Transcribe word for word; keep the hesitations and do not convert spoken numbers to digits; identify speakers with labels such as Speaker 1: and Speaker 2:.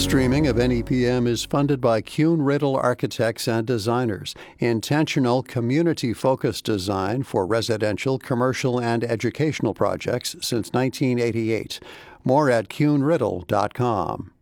Speaker 1: streaming of N E P M is funded by Kuhn Riddle Architects and Designers, intentional community-focused design for residential, commercial, and educational projects since nineteen eighty-eight. More at kuhn riddle dot com.